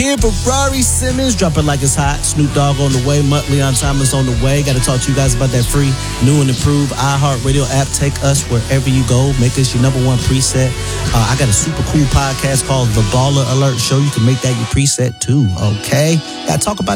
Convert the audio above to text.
Yeah, Ferrari Simmons dropping like it's hot. Snoop Dogg on the way. Leon Thomas on the way. Got to talk to you guys about that free, new and improved iHeartRadio app. Take us wherever you go. Make us your number one preset. I got a super cool podcast called The Baller Alert Show. You can make that your preset too, okay? Got to talk about